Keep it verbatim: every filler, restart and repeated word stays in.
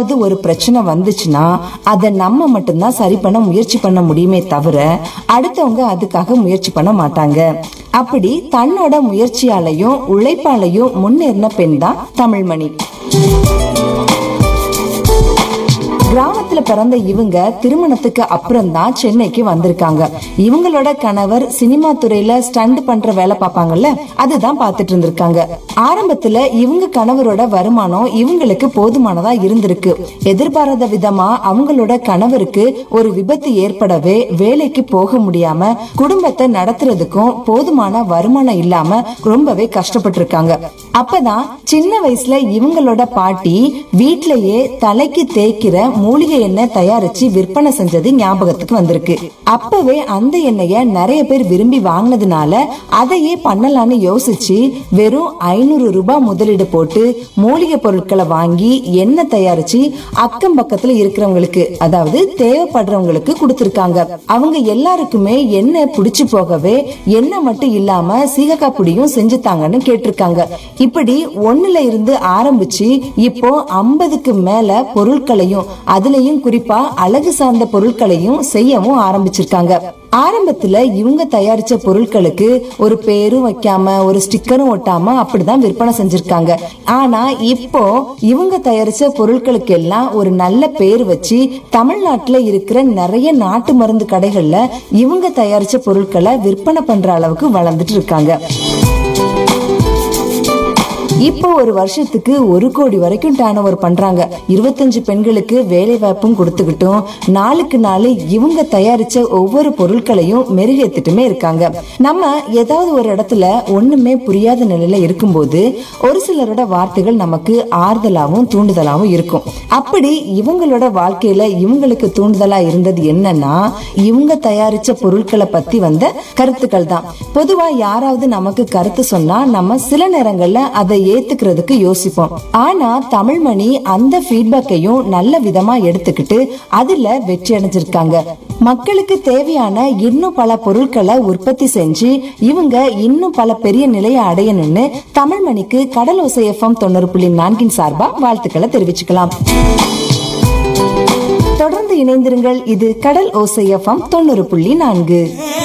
ஏதாவது ஒரு பிரச்சனை வந்துச்சுன்னா அதை நம்ம மட்டும்தான் சரி பண்ண முயற்சி பண்ண முடியுமே தவிர அடுத்தவங்க அதுக்காக முயற்சி பண்ண மாட்டாங்க. அப்படி தன்னோட முயற்சியாலையும் உழைப்பாலையும் முன்னேறின பெண் தான் தமிழ்மணி. கிராமத்துல பிறந்த இவங்க திருமணத்துக்கு அப்புறம் தான் சென்னைக்கு வந்திருக்காங்க. இவங்களோட கணவர் சினிமா துறையில ஸ்டண்ட் பண்ற வேலை பார்ப்பாங்கல்ல, அதுதான் பாத்துட்டு இருந்திருக்காங்க. ஆரம்பத்துல இவங்க கணவரோட வருமானம் இவங்களுக்கு போதுமானதா இருந்திருக்கு. எதிர்பாராத விதமா அவங்களோட கணவருக்கு ஒரு விபத்து ஏற்படவே வேலைக்கு போக முடியாம குடும்பத்தை நடத்துறதுக்கும் போதுமான வருமானம் இல்லாம ரொம்பவே கஷ்டப்பட்டு இருக்காங்க. அப்பதான் சின்ன வயசுல இவங்களோட பாட்டி வீட்லயே தலைக்கு தேய்க்கிற மூலிகை எண்ணெய் தயாரிச்சு விற்பனை செஞ்சது ஞாபகத்துக்கு வந்திருக்கு. அப்பவே அந்த எண்ணெய நிறைய பேர் விரும்பி வாங்கினதுனால அதையே பண்ணலான்னு யோசிச்சு வெறும் ஐநூறு ரூபாய் முதலீடு போட்டு மூலிகை பொருட்களை வாங்கி எண்ணெய் தயாரிச்சு அக்கம் பக்கத்துல இருக்கிறவங்களுக்கு, அதாவது தேவைப்படுறவங்களுக்கு கொடுத்திருக்காங்க. அவங்க எல்லாருக்குமே எண்ணெய் பிடிச்சு போகவே எண்ணெய் மட்டும் இல்லாம சீகக்காய் பொடியும் செஞ்சுட்டாங்கன்னு கேட்டிருக்காங்க. இப்படி ஒண்ணுல இருந்து ஆரம்பிச்சு இப்போ ஐம்பதுக்கு மேல பொருட்களையும் அதுலயும் குறிப்பா அழகு சார்ந்த பொருட்களையும் செய்யவும் ஆரம்பிச்சிருக்காங்க. ஆரம்பத்துல இவங்க தயாரிச்ச பொருட்களுக்கு ஒரு பேரும் வைக்காம ஒரு ஸ்டிக்கரும் ஒட்டாம அப்படிதான் விற்பனை செஞ்சிருக்காங்க. ஆனா இப்போ இவங்க தயாரிச்ச பொருட்களுக்கு எல்லாம் ஒரு நல்ல பேர் வச்சு தமிழ்நாட்டுல இருக்கிற நிறைய நாட்டு மருந்து கடைகள்ல இவங்க தயாரிச்ச பொருட்களை விற்பனை பண்ற அளவுக்கு வளர்ந்துட்டு இருக்காங்க. இப்போ ஒரு வருஷத்துக்கு ஒரு கோடி வரைக்கும் டர்ன் ஓவர் பண்றாங்க. இருபத்தஞ்சு பெண்களுக்கு வேலை வாய்ப்பும் கொடுத்துக்கிட்டும் நாளுக்கு நாள் இவங்க தயாரிச்ச ஒவ்வொரு பொருட்களையும் மெருகேத்துட்டுமே இருக்காங்க. நம்ம ஏதாவது ஒரு இடத்துல ஒண்ணுமே புரியாத நிலையில இருக்கும்போது ஒரு சிலரோட வார்த்தைகள் நமக்கு ஆறுதலாவும் தூண்டுதலாவும் இருக்கும். அப்படி இவங்களோட வாழ்க்கையில இவங்களுக்கு தூண்டுதலா இருந்தது என்னன்னா, இவங்க தயாரிச்ச பொருட்களை பத்தி வந்த கருத்துக்கள் தான். பொதுவா யாராவது நமக்கு கருத்து சொன்னா நம்ம சில நேரங்கள்ல அதை ஏத்துக்கிறதுக்கு யோசிப்போம். ஆனா தமிழ்மணி அந்த ஃபீட்பேக்கையும் நல்ல விதமா எடுத்துக்கிட்டு அதுல வெற்றி அடைஞ்சிருக்காங்க. மக்களுக்கு தேவையான இன்னும் பல பொருட்களை உற்பத்தி செஞ்சு இவங்க இன்னும் பல பெரிய நிலையை அடையணும்னு தமிழ்மணிக்கு கடல் ஓசை எஃப்எம் தொண்ணூறு புள்ளி நான்கின் சார்பா வாழ்த்துக்களை தெரிவிச்சுக்கலாம். தொடர்ந்து இணைந்திருங்கள். இது கடல் ஓசை எஃப்எம் தொண்ணூறு புள்ளி நான்கு.